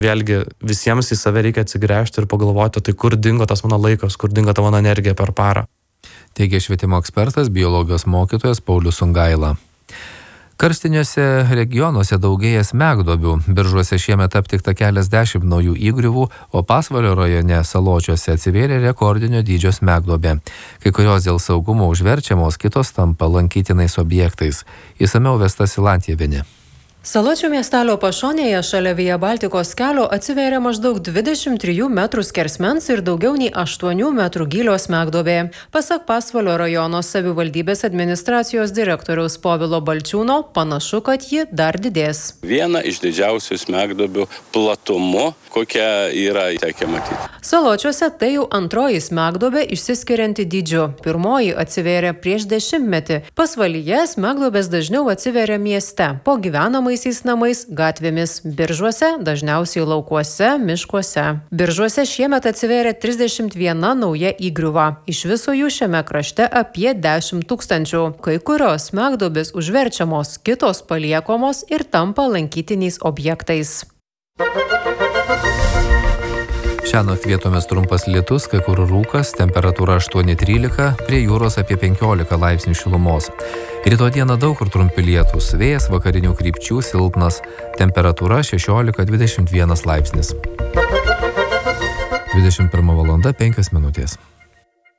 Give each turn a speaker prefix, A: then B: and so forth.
A: Vėlgi visiems į save reikia atsigręžti ir pagalvoti, tai kur dingo tas mano laikas, kur dingo ta mano energija per parą.
B: Teigia švietimo ekspertas, biologijos mokytojas Paulius Sungaila. Karstiniuose regionuose daugėja smegduobių. Biržuose šiemet aptikta keliasdešimt naujų įgriuvų, o Pasvalio rajone Saločiuose atsivėrė rekordinio dydžio smegduobė. Kai kurios dėl saugumo užverčiamos, kitos tampa lankytinais objektais. Išsamiau Vesta Silantjevienė.
C: Saločių miestelio pašonėje šalia Via Baltikos kelio atsivėrė maždaug 23 metrų skersmens ir daugiau nei 8 metrų gylio smegduobė. Pasak Pasvalio rajono savivaldybės administracijos direktoriaus Povilo Balčiūno, panašu, kad ji dar didės.
D: Viena iš didžiausių smegduobių platumu, kokia yra tekę matyti.
C: Saločiuose tai jau antroji smegduobė išsiskirianti dydžiu. Pirmoji atsivėrė prieš 10 metį. Pasvalyje smegduobės dažniau atsivėrė mieste, po gyvenamaisiais namais, gatvėmis, Biržuose, dažniausiai laukuose, miškuose. Biržuose šiemet atsivėrė 31 nauja įgriuva. Iš viso jų šiame krašte apie 10 000. Kai kurios smegduobės užverčiamos, kitos paliekomos ir tampa lankytiniais objektais.
B: Šiąnakt vietomis trumpas lietus, kai kur rūkas, temperatūra 8-13, prie jūros apie 15 laipsnių šilumos. Rytoj dieną daug kur trumpi lietūs, vėjas vakarinių krypčių silpnas, temperatūra 16-21 laipsnis. 21 valanda 5 minutės.